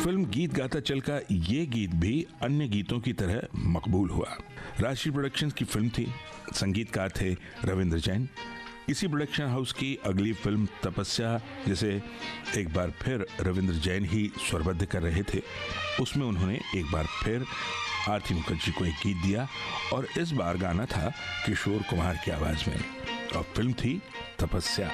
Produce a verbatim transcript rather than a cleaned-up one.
Film गीत गाता चल का ये गीत भी अन्य गीतों की तरह मकबूल हुआ। राशि प्रोडक्शंस की फिल्म थी, संगीतकार थे रविंद्र जैन। इसी प्रोडक्शन हाउस की अगली फिल्म तपस्या, जिसे एक बार फिर रविंद्र जैन ही स्वरबद्ध कर रहे थे, उसमें उन्होंने एक बार फिर आरती मुखर्जी को एक गीत दिया और इस बार गाना था किशोर कुमार की आवाज में और फिल्म थी तपस्या।